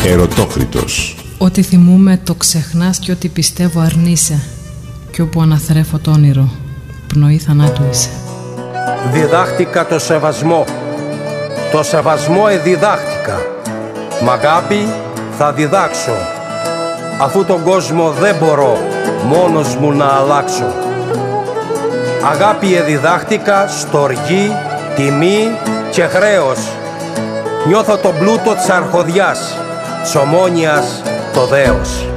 Ερωτόκριτος. Ό,τι θυμούμαι το ξεχνάς και ό,τι πιστεύω αρνείσαι. Κι όπου αναθρέφω το όνειρο, πνοή θανάτου είσαι. Διδάχτηκα το σεβασμό. Το σεβασμό εδιδάχτηκα. Μ' αγάπη θα διδάξω. Αφού τον κόσμο δεν μπορώ μόνος μου να αλλάξω. Αγάπη εδιδάχτηκα, στοργή, τιμή και χρέος. Νιώθω τον πλούτο της αρχοδιάς, της ομόνοιας το δέος.